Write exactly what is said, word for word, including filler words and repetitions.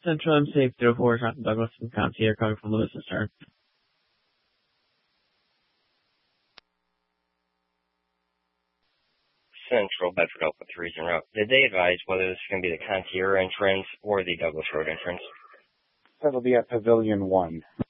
Central M C zero four, Jonathan Douglas from Concierge, coming from Lewis and Stern. Central Bedford Alpha three is en route. Did they advise whether this is going to be the Concierge entrance or the Douglas Road entrance? That'll be at Pavilion one.